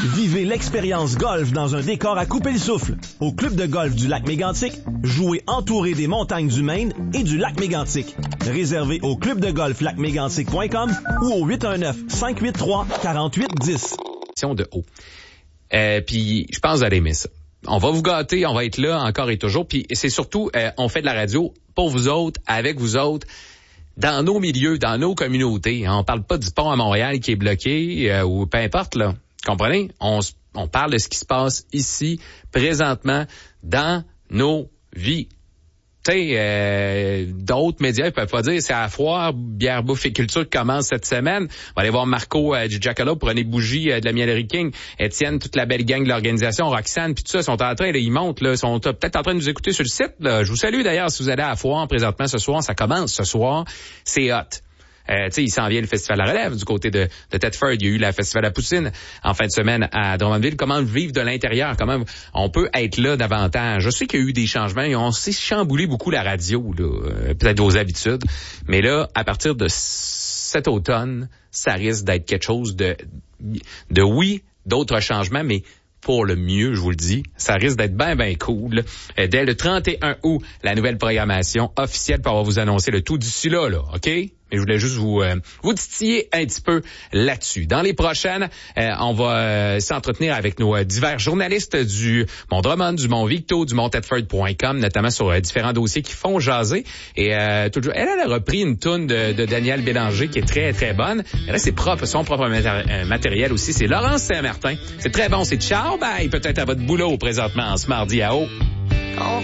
Vivez l'expérience golf dans un décor à couper le souffle. Au club de golf du lac Mégantic, jouez entouré des montagnes du Maine et du lac Mégantic. Réservé au clubdegolflacmégantic.com ou au 819-583-4810. De haut. Puis je pense que vous allez aimer ça. On va vous gâter, on va être là encore et toujours. Puis c'est surtout, on fait de la radio pour vous autres, avec vous autres, dans nos milieux, dans nos communautés. On parle pas du pont à Montréal qui est bloqué ou peu importe, là. Comprenez? On parle de ce qui se passe ici, présentement, dans nos vies. Tu sais, d'autres médias, ils peuvent pas dire, c'est à la foire, bière, bouffe et culture qui commence cette semaine. On va aller voir Marco du Jackalope, prenez bougie de la Mielerie King, Étienne, toute la belle gang de l'organisation, Roxane, puis tout ça, sont en train, là, ils montent, là, sont peut-être en train de nous écouter sur le site, là. Je vous salue d'ailleurs si vous allez à la foire présentement ce soir, ça commence ce soir, c'est hot. Tu sais, il s'en vient le Festival à la relève du côté de Thetford. Il y a eu le Festival à Poutine en fin de semaine à Drummondville. Comment vivre de l'intérieur? Comment on peut être là davantage? Je sais qu'il y a eu des changements. On s'est chamboulé beaucoup la radio, là, peut-être vos habitudes. Mais là, à partir de cet automne, ça risque d'être quelque chose de oui, d'autres changements, mais pour le mieux, je vous le dis. Ça risque d'être bien cool. Dès le 31 août, la nouvelle programmation officielle pour vous annoncer le tout d'ici là, OK? Mais je voulais juste vous titiller un petit peu là-dessus. Dans les prochaines, on va s'entretenir avec nos divers journalistes du Mont Drummond, du Mont Victo, du Mont Thetford.com, notamment sur différents dossiers qui font jaser. Et toujours, elle a repris une toune de Daniel Bélanger qui est très, très bonne. Et là, c'est son propre matériel aussi. C'est Laurence Saint-Martin. C'est très bon. C'est ciao, bye, peut-être à votre boulot présentement en ce mardi à haut.